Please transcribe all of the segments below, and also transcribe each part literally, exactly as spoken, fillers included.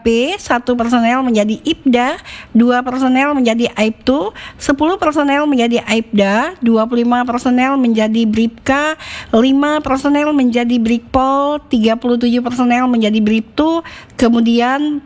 P, satu personel menjadi Ibda, dua personel menjadi Aibtu, sepuluh personel menjadi Aibda, dua puluh lima personel menjadi Bribka, lima personel menjadi Brigpol, tiga puluh tujuh personel menjadi Bribtu, kemudian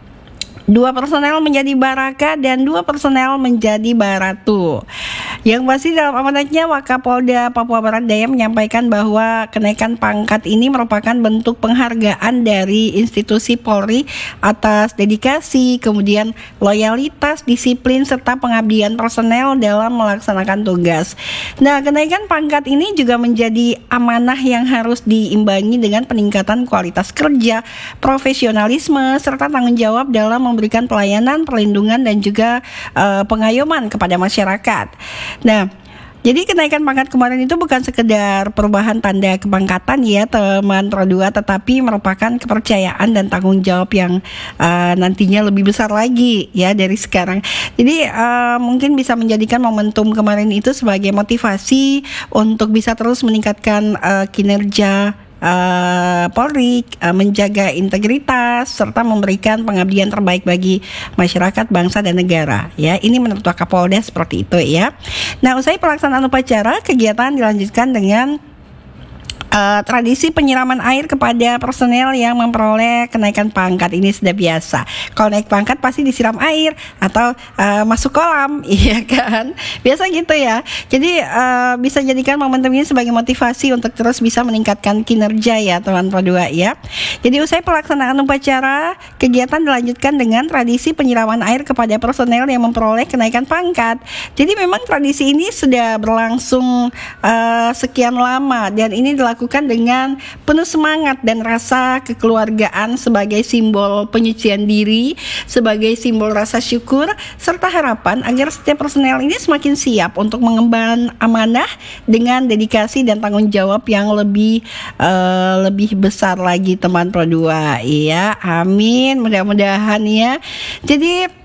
dua personel menjadi Baraka dan dua personel menjadi Baratu. Yang pasti dalam amanatnya Wakapolda Papua Barat Daya menyampaikan bahwa kenaikan pangkat ini merupakan bentuk penghargaan dari institusi Polri atas dedikasi, kemudian loyalitas, disiplin, serta pengabdian personel dalam melaksanakan tugas. Nah, kenaikan pangkat ini juga menjadi amanah yang harus diimbangi dengan peningkatan kualitas kerja, profesionalisme, serta tanggung jawab dalam memberikan pelayanan, perlindungan, dan juga uh, pengayoman kepada masyarakat. Nah, jadi kenaikan pangkat kemarin itu bukan sekedar perubahan tanda kepangkatan ya teman Pro dua, tetapi merupakan kepercayaan dan tanggung jawab yang uh, nantinya lebih besar lagi ya dari sekarang. Jadi uh, mungkin bisa menjadikan momentum kemarin itu sebagai motivasi untuk bisa terus meningkatkan uh, kinerja Uh, Polri, uh, menjaga integritas serta memberikan pengabdian terbaik bagi masyarakat, bangsa, dan negara. Ya, ini menurut Wakapolda seperti itu ya. Nah, usai pelaksanaan upacara, kegiatan dilanjutkan dengan Uh, tradisi penyiraman air kepada personel yang memperoleh kenaikan pangkat. Ini sudah biasa. Kalau naik pangkat pasti disiram air atau uh, masuk kolam, iya kan? Biasa gitu ya. Jadi uh, bisa jadikan momentum ini sebagai motivasi untuk terus bisa meningkatkan kinerja ya teman Pro dua ya. Jadi usai pelaksanaan upacara, kegiatan dilanjutkan dengan tradisi penyiraman air kepada personel yang memperoleh kenaikan pangkat. Jadi memang tradisi ini sudah berlangsung uh, sekian lama dan ini dilakukan dengan penuh semangat dan rasa kekeluargaan sebagai simbol penyucian diri, sebagai simbol rasa syukur, serta harapan agar setiap personel ini semakin siap untuk mengemban amanah dengan dedikasi dan tanggung jawab yang lebih uh, lebih besar lagi teman Pro dua. Iya, amin, mudah-mudahan ya. Jadi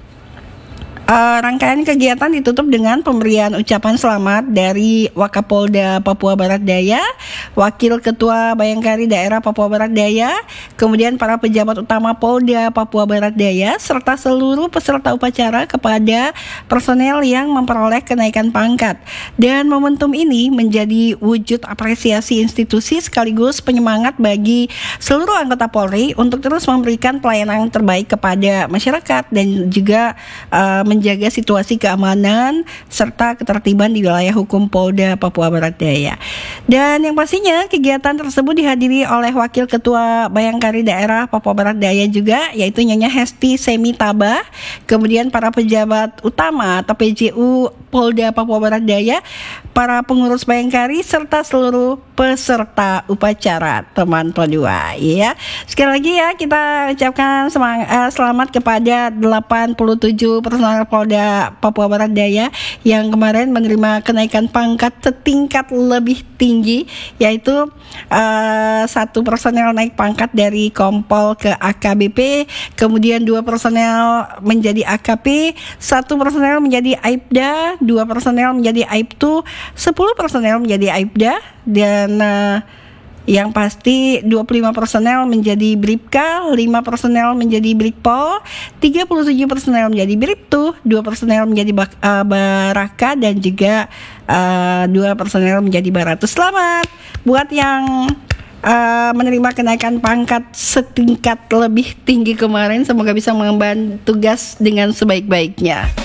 Uh, rangkaian kegiatan ditutup dengan pemberian ucapan selamat dari Wakapolda Papua Barat Daya, Wakil Ketua Bayangkari Daerah Papua Barat Daya, kemudian para pejabat utama Polda Papua Barat Daya, serta seluruh peserta upacara kepada personel yang memperoleh kenaikan pangkat. Dan momentum ini menjadi wujud apresiasi institusi sekaligus penyemangat bagi seluruh anggota Polri untuk terus memberikan pelayanan terbaik kepada masyarakat dan juga uh, menjaga situasi keamanan serta ketertiban di wilayah hukum Polda Papua Barat Daya. Dan yang pastinya kegiatan tersebut dihadiri oleh Wakil Ketua Bayangkari Daerah Papua Barat Daya juga, yaitu Nyonya Hesti Semitaba, kemudian para pejabat utama atau P J U Polda Papua Barat Daya, para pengurus Bayangkari, serta seluruh peserta upacara teman Pro dua ya. Sekali lagi ya kita ucapkan semang, uh, selamat kepada delapan puluh tujuh personel Polda Papua Barat Daya yang kemarin menerima kenaikan pangkat setingkat lebih tinggi, yaitu uh, satu personel naik pangkat dari Kompol ke A K B P, kemudian dua personel menjadi A K P, satu personel menjadi Aibda, dua personel menjadi Aibtu, sepuluh personel menjadi Aibda, dan uh, yang pasti dua puluh lima personel menjadi Bribka, lima personel menjadi Brigpol, tiga puluh tujuh personel menjadi Bribtu, dua personel menjadi bak- uh, Baraka, dan juga uh, dua personel menjadi Baratu. Selamat buat yang uh, menerima kenaikan pangkat setingkat lebih tinggi kemarin. Semoga bisa mengemban tugas dengan sebaik-baiknya.